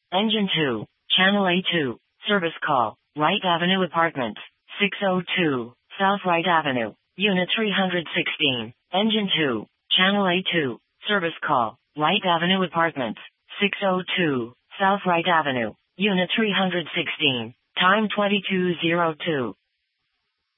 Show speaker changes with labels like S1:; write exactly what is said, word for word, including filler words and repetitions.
S1: Engine two. Channel A two. Service call. Wright Avenue Apartments. six oh two. South Wright Avenue. Unit three hundred sixteen. Engine two. Channel A two. Service call. Wright Avenue Apartments. six oh two. South Wright Avenue. Unit three hundred sixteen. Time twenty-two oh two.